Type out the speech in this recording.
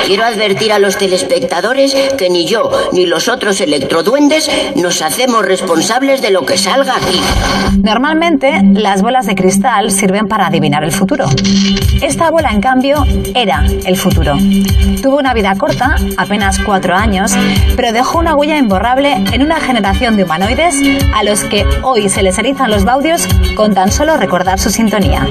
Quiero advertir a los telespectadores que ni yo ni los otros electroduendes nos hacemos responsables de lo que salga aquí. Normalmente, las bolas de cristal sirven para adivinar el futuro. Esta bola, en cambio, era el futuro. Tuvo una vida corta, apenas 4 años, pero dejó una huella imborrable en una generación de humanoides a los que hoy se les erizan los baudios con tan solo recordar su sintonía.